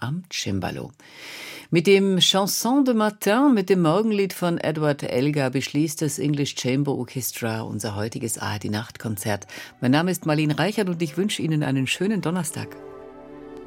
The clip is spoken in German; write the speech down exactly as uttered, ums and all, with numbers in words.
am Cembalo. Mit dem Chanson de Matin, mit dem Morgenlied von Edward Elgar, beschließt das English Chamber Orchestra unser heutiges A R D-Nachtkonzert. Mein Name ist Marlene Reichert und ich wünsche Ihnen einen schönen Donnerstag.